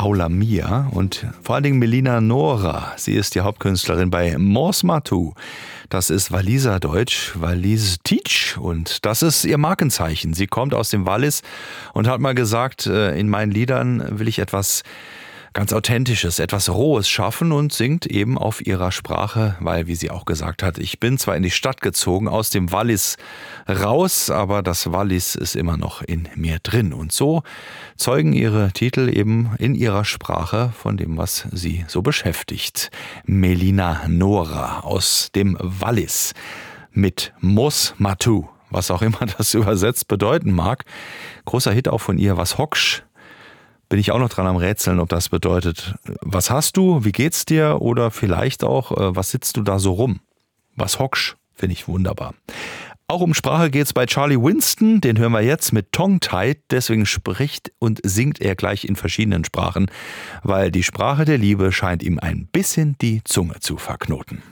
Paula Mia und vor allen Dingen Melina Nora. Sie ist die Hauptkünstlerin bei Mos Matu. Das ist Waliserdeutsch, Walisitsch, und das ist ihr Markenzeichen. Sie kommt aus dem Wallis und hat mal gesagt, in meinen Liedern will ich etwas ganz Authentisches, etwas Rohes schaffen und singt eben auf ihrer Sprache, weil, wie sie auch gesagt hat, ich bin zwar in die Stadt gezogen, aus dem Wallis raus, aber das Wallis ist immer noch in mir drin. Und so zeugen ihre Titel eben in ihrer Sprache von dem, was sie so beschäftigt. Melina Nora aus dem Wallis mit Mos Matu, was auch immer das übersetzt bedeuten mag. Großer Hit auch von ihr, Was hocksch? Bin ich auch noch dran am Rätseln, ob das bedeutet, was hast du, wie geht's dir, oder vielleicht auch, was sitzt du da so rum? Was hocksch? Finde ich wunderbar. Auch um Sprache geht's bei Charlie Winston, den hören wir jetzt mit Tongue-Tied, deswegen spricht und singt er gleich in verschiedenen Sprachen, weil die Sprache der Liebe scheint ihm ein bisschen die Zunge zu verknoten.